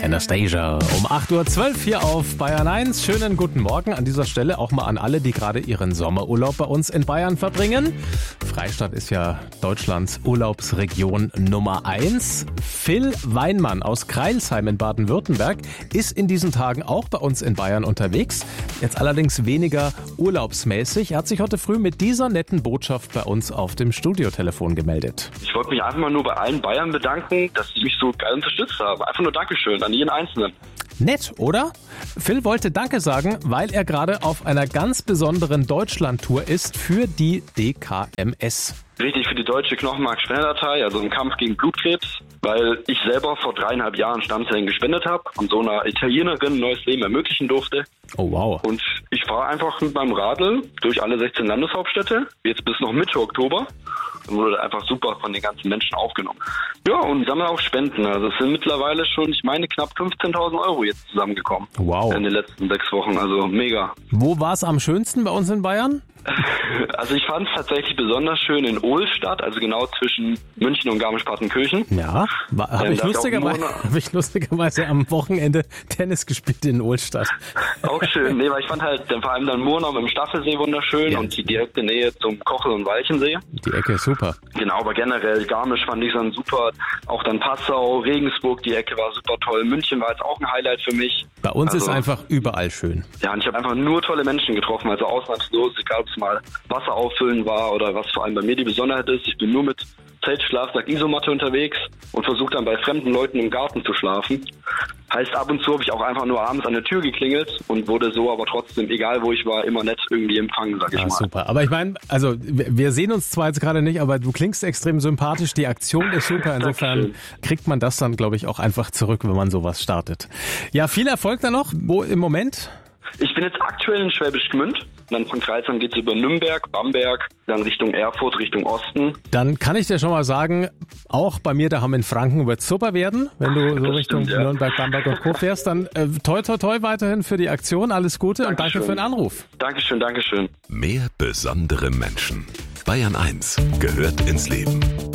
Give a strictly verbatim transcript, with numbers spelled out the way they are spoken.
Anastasia um acht Uhr zwölf hier auf Bayern eins. Schönen guten Morgen an dieser Stelle auch mal an alle, die gerade ihren Sommerurlaub bei uns in Bayern verbringen. Freistadt ist ja Deutschlands Urlaubsregion Nummer eins. Phil Weinmann aus Crailsheim in Baden-Württemberg ist in diesen Tagen auch bei uns in Bayern unterwegs. Jetzt allerdings weniger urlaubsmäßig. Er hat sich heute früh mit dieser netten Botschaft bei uns auf dem Studiotelefon gemeldet. Ich wollte mich einfach mal nur bei allen Bayern bedanken, dass sie mich so geil unterstützt haben. Einfach nur Dankeschön an jeden Einzelnen. Nett, oder? Phil wollte Danke sagen, weil er gerade auf einer ganz besonderen Deutschlandtour ist für die D K M S. Richtig, für die deutsche Knochenmark-Spenderdatei, also im Kampf gegen Blutkrebs, weil ich selber vor dreieinhalb Jahren Stammzellen gespendet habe und so einer Italienerin ein neues Leben ermöglichen durfte. Oh wow. Und ich fahre einfach mit meinem Radl durch alle sechzehn Landeshauptstädte, jetzt bis noch Mitte Oktober. Dann wurde einfach super von den ganzen Menschen aufgenommen. Ja, und sammle auch Spenden. Also es sind mittlerweile schon, ich meine, knapp fünfzehntausend Euro jetzt zusammengekommen. Wow. In den letzten sechs Wochen, also mega. Wo war es am schönsten bei uns in Bayern? Also ich fand es tatsächlich besonders schön in Ohlstadt, also genau zwischen München und Garmisch-Partenkirchen. Ja, habe Ähm, ich, da ist lustigerweise, auch hab ich lustigerweise am Wochenende Tennis gespielt in Ohlstadt. Auch schön, nee, weil ich fand halt vor allem dann Murnau mit dem Staffelsee wunderschön Ja. und die direkte Nähe zum Kochel- und Walchensee. Die Ecke ist super. Genau, aber generell Garmisch fand ich dann super. Auch dann Passau, Regensburg, die Ecke war super toll. München war jetzt auch ein Highlight für mich. Bei uns Also, ist einfach überall schön. Ja, und ich habe einfach nur tolle Menschen getroffen, also ausnahmslos, egal ob es mal Wasser auffüllen war oder was vor allem bei mir die Besonderheit ist. Ich bin nur mit Zelt, Schlafsack, Isomatte unterwegs und versuche dann bei fremden Leuten im Garten zu schlafen. Heißt, ab und zu habe ich auch einfach nur abends an der Tür geklingelt und wurde so aber trotzdem, egal wo ich war, immer nett irgendwie empfangen, sag ich Ja, mal. super. Aber ich meine, also wir wir sehen uns zwar jetzt gerade nicht, aber du klingst extrem sympathisch. Die Aktion ist super. Insofern Dankeschön. kriegt man das dann, glaube ich, auch einfach zurück, wenn man sowas startet. Ja, viel Erfolg dann noch. Wo im Moment? Ich bin jetzt aktuell in Schwäbisch Gmünd. Dann von Crailsheim geht es über Nürnberg, Bamberg, dann Richtung Erfurt, Richtung Osten. Dann kann ich dir schon mal sagen, auch bei mir daheim in Franken wird es super werden, wenn du so Das Richtung stimmt, ja. Nürnberg, Bamberg und Co. fährst. Dann äh, toi, toi, toi weiterhin für die Aktion. Alles Gute und danke Dankeschön. für den Anruf. Dankeschön, Dankeschön. Mehr besondere Menschen. Bayern eins gehört ins Leben.